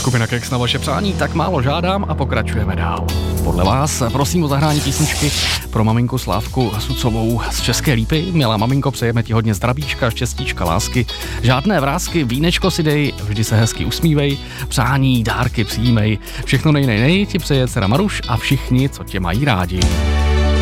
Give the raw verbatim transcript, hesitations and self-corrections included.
Skupina Kex na vaše přání tak málo žádám a pokračujeme dál. Podle vás prosím o zahrání písničky pro maminku Slávku Sucovou z České Lípy. Milá maminko, přejeme ti hodně zdravíčka, štěstíčka, lásky, žádné vrásky, vínečko si dej, vždy se hezky usmívej, přání, dárky přijímej. Všechno nej, nej, nej ti přeje dcera Maruš a všichni, co tě mají rádi.